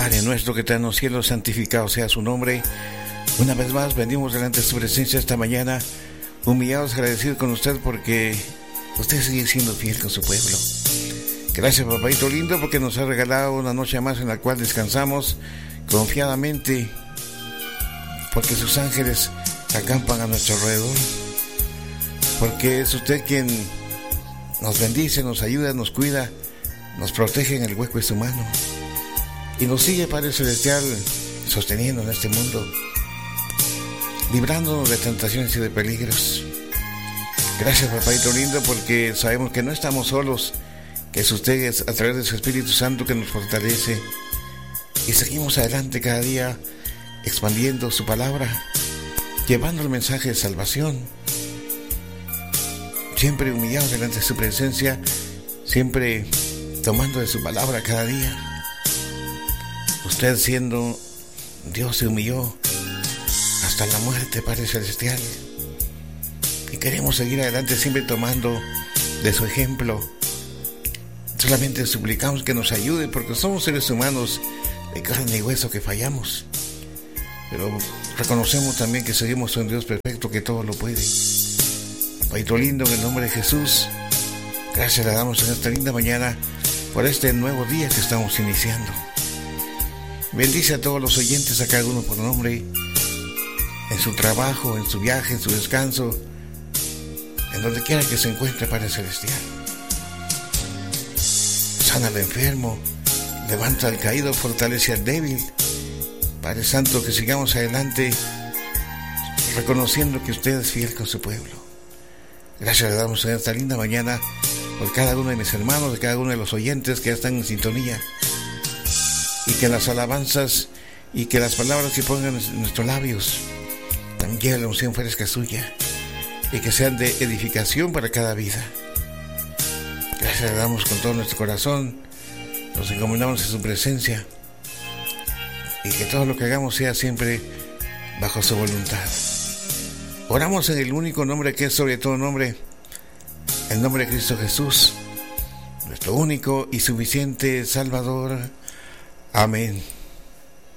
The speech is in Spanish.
Padre nuestro que está en los cielos, santificado sea su nombre. Una vez más, venimos delante de su presencia esta mañana, humillados, agradecidos con usted porque usted sigue siendo fiel con su pueblo. Gracias, papadito lindo, porque nos ha regalado una noche más en la cual descansamos confiadamente, porque sus ángeles acampan a nuestro alrededor, porque es usted quien nos bendice, nos ayuda, nos cuida, nos protege en el hueco de su mano y nos sigue, Padre Celestial, sosteniendo en este mundo, librándonos de tentaciones y de peligros. Gracias, papadito lindo, porque sabemos que no estamos solos, que es usted a través de su Espíritu Santo que nos fortalece y seguimos adelante cada día expandiendo su palabra, llevando el mensaje de salvación, siempre humillados delante de su presencia, siempre tomando de su palabra cada día. Usted, siendo Dios, se humilló hasta la muerte, Padre Celestial, y queremos seguir adelante siempre tomando de su ejemplo. Solamente suplicamos que nos ayude, porque somos seres humanos de carne y hueso que fallamos, pero reconocemos también que seguimos a un Dios perfecto que todo lo puede. Padre lindo, en el nombre de Jesús, gracias le damos en esta linda mañana por este nuevo día que estamos iniciando. Bendice a todos los oyentes, a cada uno por nombre, en su trabajo, en su viaje, en su descanso, en donde quiera que se encuentre, Padre Celestial. Sana al enfermo, levanta al caído, fortalece al débil. Padre Santo, que sigamos adelante reconociendo que usted es fiel con su pueblo. Gracias le damos en esta linda mañana por cada uno de mis hermanos, de cada uno de los oyentes que ya están en sintonía, y que las alabanzas y que las palabras que pongan en nuestros labios también lleven la unción fresca suya y que sean de edificación para cada vida. Gracias le damos con todo nuestro corazón, nos encomendamos en su presencia y que todo lo que hagamos sea siempre bajo su voluntad. Oramos en el único nombre que es sobre todo nombre, el nombre de Cristo Jesús, nuestro único y suficiente Salvador. Amén.